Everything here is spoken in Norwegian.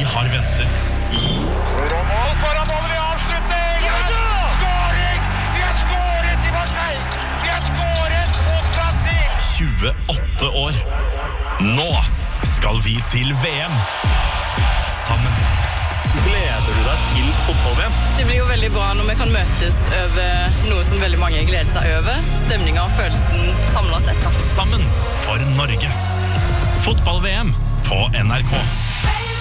har ventet i Mål foran målet ved avslutning! Ja! Skåring! Vi har skåret i Marseille! Vi har skåret mot Marseille! 28 år. Nå skal vi til VM. Sammen. Gleder du deg til fotball-VM? Det blir jo veldig bra når vi kan møtes over noe som veldig mange gleder seg over. Stemningen og følelsen samlet sett. Sammen for Norge. Fotball-VM på NRK.